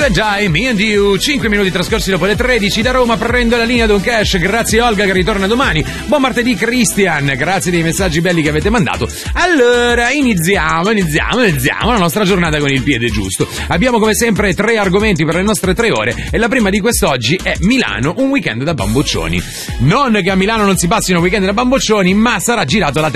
You and I, Me and You, 5 minuti trascorsi dopo le 13, da Roma prendo la linea Don Cash, grazie Olga che ritorna domani, buon martedì Christian, grazie dei messaggi belli che avete mandato. Allora, iniziamo la nostra giornata con il piede giusto. Abbiamo come sempre 3 argomenti per le nostre 3 ore e la prima di quest'oggi è Milano, un weekend da bamboccioni. Non che a Milano non si passino weekend da bamboccioni, ma sarà girato la